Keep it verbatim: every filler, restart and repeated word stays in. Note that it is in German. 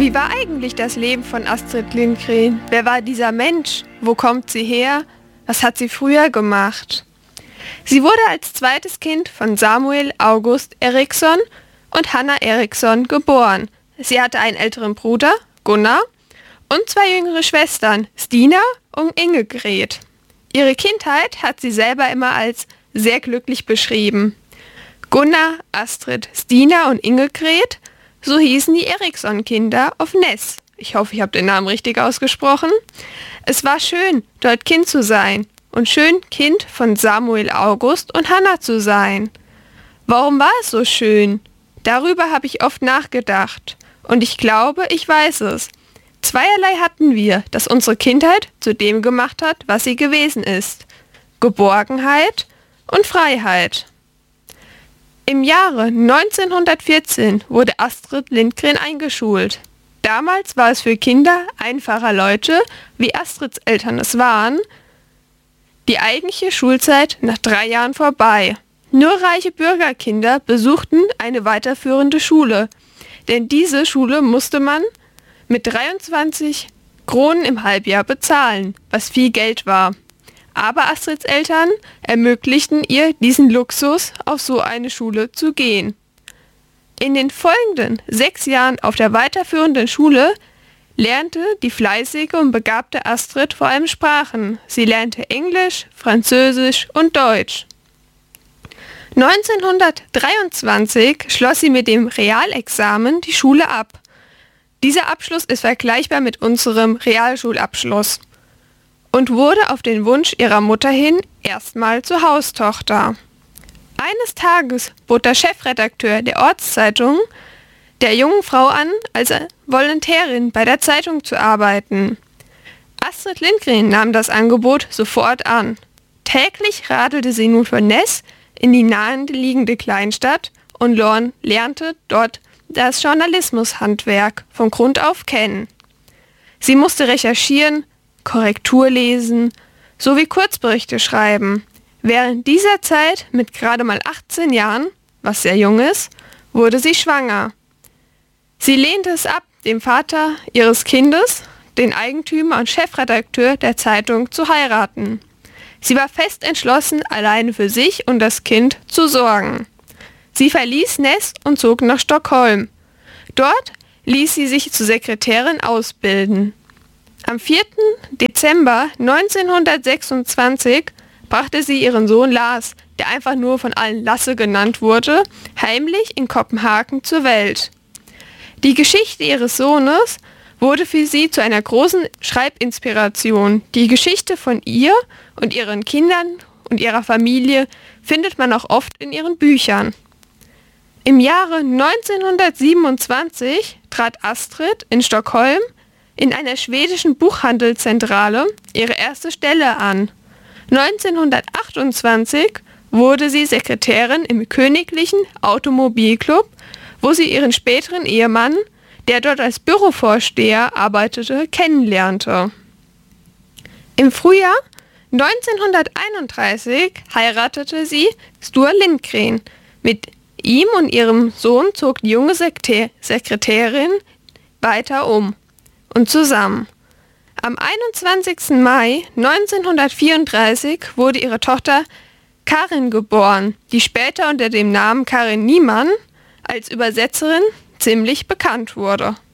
Wie war eigentlich das Leben von Astrid Lindgren? Wer war dieser Mensch? Wo kommt sie her? Was hat sie früher gemacht? Sie wurde als zweites Kind von Samuel August Eriksson und Hanna Eriksson geboren. Sie hatte einen älteren Bruder, Gunnar, und zwei jüngere Schwestern, Stina und Ingegerd. Ihre Kindheit hat sie selber immer als sehr glücklich beschrieben. Gunnar, Astrid, Stina und Ingegerd, so hießen die Eriksson-Kinder auf Ness. Ich hoffe, ich habe den Namen richtig ausgesprochen. Es war schön, dort Kind zu sein und schön, Kind von Samuel August und Hanna zu sein. Warum war es so schön? Darüber habe ich oft nachgedacht und ich glaube, ich weiß es. Zweierlei hatten wir, das unsere Kindheit zu dem gemacht hat, was sie gewesen ist. Geborgenheit und Freiheit. Im Jahre neunzehnhundertvierzehn wurde Astrid Lindgren eingeschult. Damals war es für Kinder einfacher Leute, wie Astrids Eltern es waren, die eigentliche Schulzeit nach drei Jahren vorbei. Nur reiche Bürgerkinder besuchten eine weiterführende Schule, denn diese Schule musste man mit dreiundzwanzig Kronen im Halbjahr bezahlen, was viel Geld war. Aber Astrids Eltern ermöglichten ihr diesen Luxus, auf so eine Schule zu gehen. In den folgenden sechs Jahren auf der weiterführenden Schule lernte die fleißige und begabte Astrid vor allem Sprachen. Sie lernte Englisch, Französisch und Deutsch. neunzehnhundertdreiundzwanzig schloss sie mit dem Realexamen die Schule ab. Dieser Abschluss ist vergleichbar mit unserem Realschulabschluss und wurde auf den Wunsch ihrer Mutter hin erstmal zur Haustochter. Eines Tages bot der Chefredakteur der Ortszeitung der jungen Frau an, als Volontärin bei der Zeitung zu arbeiten. Astrid Lindgren nahm das Angebot sofort an. Täglich radelte sie nun von Ness in die naheliegende Kleinstadt und Lorn lernte dort das Journalismushandwerk von Grund auf kennen. Sie musste recherchieren, Korrektur lesen sowie Kurzberichte schreiben. Während dieser Zeit, mit gerade mal achtzehn Jahren, was sehr jung ist, wurde sie schwanger. Sie lehnte es ab, dem Vater ihres Kindes, den Eigentümer und Chefredakteur der Zeitung, zu heiraten. Sie war fest entschlossen, alleine für sich und das Kind zu sorgen. Sie verließ Ness und zog nach Stockholm. Dort ließ sie sich zur Sekretärin ausbilden. Am vierten Dezember neunzehnhundertsechsundzwanzig brachte sie ihren Sohn Lars, der einfach nur von allen Lasse genannt wurde, heimlich in Kopenhagen zur Welt. Die Geschichte ihres Sohnes wurde für sie zu einer großen Schreibinspiration. Die Geschichte von ihr und ihren Kindern und ihrer Familie findet man auch oft in ihren Büchern. Im Jahre neunzehnhundertsiebenundzwanzig trat Astrid in Stockholm in einer schwedischen Buchhandelszentrale ihre erste Stelle an. neunzehnhundertachtundzwanzig wurde sie Sekretärin im Königlichen Automobilclub, wo sie ihren späteren Ehemann, der dort als Bürovorsteher arbeitete, kennenlernte. Im Frühjahr neunzehnhunderteinunddreißig heiratete sie Sture Lindgren. Mit ihm und ihrem Sohn zog die junge Sekte- Sekretärin weiter um und zusammen. Am einundzwanzigsten Mai neunzehnhundertvierunddreißig wurde ihre Tochter Karin geboren, die später unter dem Namen Karin Niemann als Übersetzerin ziemlich bekannt wurde.